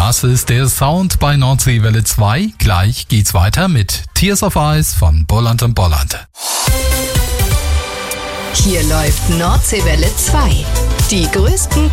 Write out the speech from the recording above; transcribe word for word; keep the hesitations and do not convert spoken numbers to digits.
Das ist der Sound bei Nordseewelle zwei. Gleich geht's weiter mit Tears of Ice von Bolland und Bolland. Hier läuft Nordseewelle zwei. Die größten